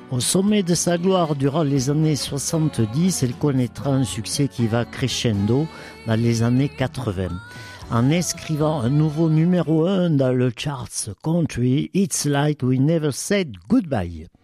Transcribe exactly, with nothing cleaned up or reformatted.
Au sommet de sa gloire durant les années soixante-dix, elle connaîtra un succès qui va crescendo dans les années quatre-vingts. En inscrivant un nouveau numéro un dans le charts country, It's Like We Never Said Goodbye.